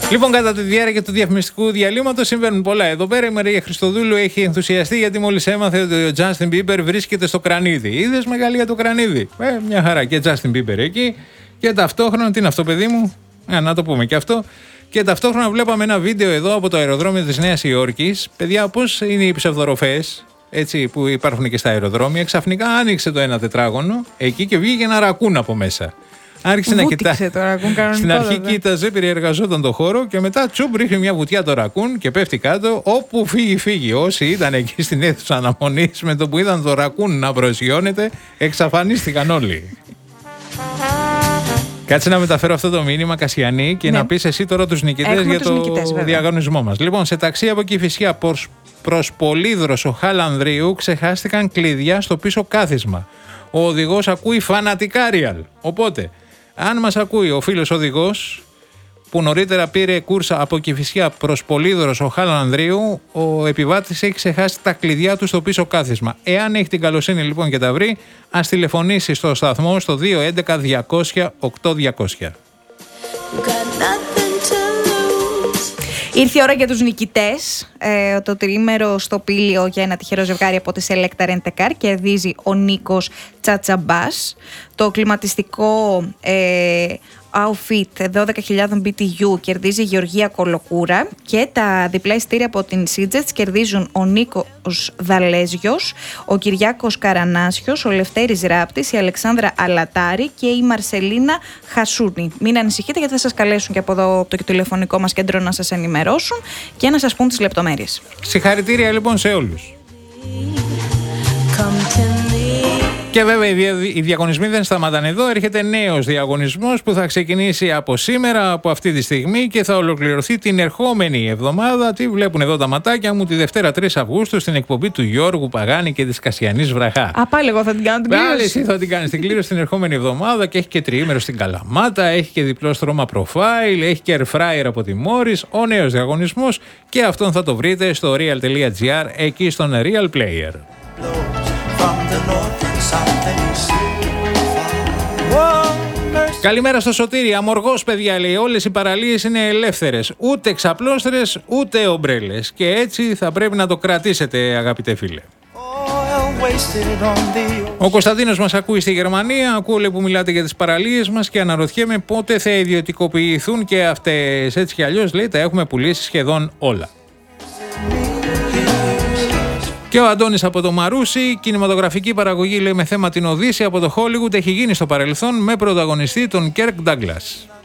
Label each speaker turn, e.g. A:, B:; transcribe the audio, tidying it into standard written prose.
A: Λοιπόν, κατά τη διάρκεια του διαφημιστικού διαλύματος συμβαίνουν πολλά. Εδώ πέρα η Μαρία Χριστοδούλου έχει ενθουσιαστεί γιατί μόλις έμαθε ότι ο Justin Bieber βρίσκεται στο κρανίδι. Είδες Μεγαλία το κρανίδι? Μια χαρά, και Justin Bieber εκεί. Και ταυτόχρονα, τι είναι αυτό, παιδί μου? Να το πούμε και αυτό. Και ταυτόχρονα βλέπαμε ένα βίντεο εδώ από το αεροδρόμιο της Νέας Υόρκης. Παιδιά, πώς είναι οι ψευδοροφές, έτσι, που υπάρχουν και στα αεροδρόμια? Ξαφνικά άνοιξε το ένα τετράγωνο εκεί και βγήκε ένα ρακούν από μέσα. Άρχισε να κοιτάει. Στην αρχή κοίταζε, περιεργαζόταν το χώρο και μετά τσουμπ ρίχνει μια βουτιά το ρακούν και πέφτει κάτω. Όπου φύγει. Όσοι ήταν εκεί στην αίθουσα αναμονής, με το που είδαν το ρακούν να προσγειώνεται, εξαφανίστηκαν όλοι. Κάτσε να μεταφέρω αυτό το μήνυμα, Κασιανή, και να πεις εσύ τώρα τους νικητές για το διαγωνισμό μας. Λοιπόν, σε ταξί από Κηφισιά προς Πολύδροσο Χαλανδρίου ξεχάστηκαν κλειδιά στο πίσω κάθισμα. Ο οδηγός ακούει φανατικά real. Οπότε, αν μας ακούει ο φίλος οδηγός που νωρίτερα πήρε κούρσα από Κηφισιά προς Πολύδροσο Χαλανδρίου, ο επιβάτης έχει ξεχάσει τα κλειδιά του στο πίσω κάθισμα. Εάν έχει την καλοσύνη λοιπόν και τα βρει, ας τηλεφωνήσει στο σταθμό στο 211 200 8200.
B: Ήρθε η ώρα για τους νικητές. Το τριήμερο στο Πήλιο για ένα τυχερό ζευγάρι από τη Selecta Rent a Car κερδίζει ο Νίκος Τσατσαμπάς. Το κλιματιστικό outfit 12.000 BTU κερδίζει η Γεωργία Κολοκούρα και τα διπλά ειστήρια από την Σίτζετς κερδίζουν ο Νίκος Δαλέζιος, ο Κυριάκος Καρανάσιος, ο Λευτέρης Ράπτης, η Αλεξάνδρα Αλατάρη και η Μαρσελίνα Χασούνη. Μην ανησυχείτε γιατί θα σας καλέσουν και από εδώ το τηλεφωνικό μας κέντρο να σας ενημερώσουν και να σας πούν τις λεπτομέρειες.
A: Συγχαρητήρια λοιπόν σε όλους. Και βέβαια οι διαγωνισμοί δεν σταματάνε εδώ. Έρχεται νέος διαγωνισμός που θα ξεκινήσει από σήμερα, από αυτή τη στιγμή και θα ολοκληρωθεί την ερχόμενη εβδομάδα. Τι βλέπουν εδώ τα ματάκια μου? Τη Δευτέρα 3 Αυγούστου στην εκπομπή του Γιώργου Παγάνη και της Κασιανής Βραχά.
B: Πάλι εγώ θα την κάνω την κλήρωση.
A: Πάλι εσύ θα την κάνεις την κλήρωση την ερχόμενη εβδομάδα και έχει και τριήμερο στην Καλαμάτα, έχει και διπλό στρώμα profile, έχει και air fryer από τη Morris. Ο νέος διαγωνισμός και αυτόν θα το βρείτε στο real.gr εκεί στον Real Player. Καλημέρα στο Σωτήρι. Αμοργός, παιδιά, λέει. Όλες οι παραλίες είναι ελεύθερες. Ούτε ξαπλώστρες, ούτε ομπρέλες. Και έτσι θα πρέπει να το κρατήσετε, αγαπητέ φίλε. Ο Κωνσταντίνος μας ακούει στη Γερμανία. Ακούω, λέει, που μιλάτε για τις παραλίες μας και αναρωτιέμαι πότε θα ιδιωτικοποιηθούν και αυτές. Έτσι κι αλλιώς, λέει, τα έχουμε πουλήσει σχεδόν όλα. Και ο Αντώνης από το Μαρούσι, κινηματογραφική παραγωγή, λέει, με θέμα την Οδύσσεια από το Hollywood, έχει γίνει στο παρελθόν με πρωταγωνιστή τον Κέρκ Ντάγκλας.